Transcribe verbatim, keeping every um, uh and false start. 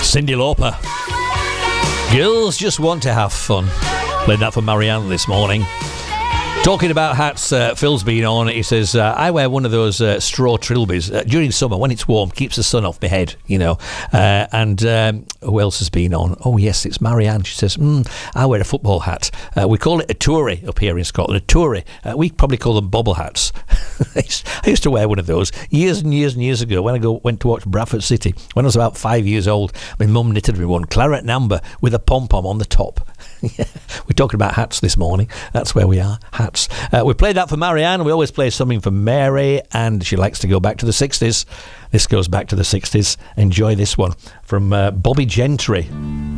Cyndi Lauper. Girls just want to have fun. Played that for Marianne this morning. Talking about hats, uh, Phil's been on. He says, uh, I wear one of those uh, straw trilbies uh, during summer when it's warm, keeps the sun off my head, you know. Uh, and um, who else has been on? Oh, yes, it's Marianne. She says, mm, I wear a football hat. Uh, we call it a Tory up here in Scotland, a Tory. Uh, we probably call them bobble hats. I used to wear one of those years and years and years ago when I go went to watch Bradford City. When I was about five years old, my mum knitted me one, claret and amber, with a pom-pom on the top. Yeah, we're talking about hats this morning. That's where we are, hats. Uh, we played that for Marianne. We always play something for Mary, and she likes to go back to the sixties. This goes back to the sixties. Enjoy this one from uh, Bobby Gentry.